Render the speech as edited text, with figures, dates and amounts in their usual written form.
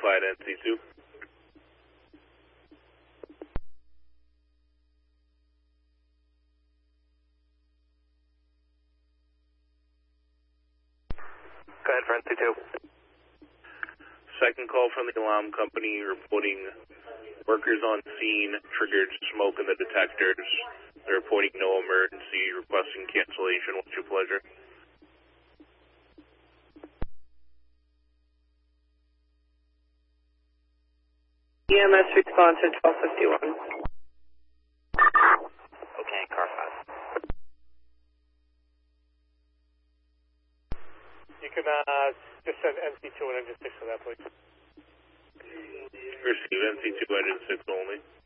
fly to NC2. Go ahead for NC2. Second call from the alarm company reporting workers on scene triggered smoke in the detectors. They're reporting no emergency, requesting cancellation. What's your pleasure? EMS response at 1251. Okay, car 5. You can just send NC2 and engine 6 for that, please. Receive NC2 engine 6 only.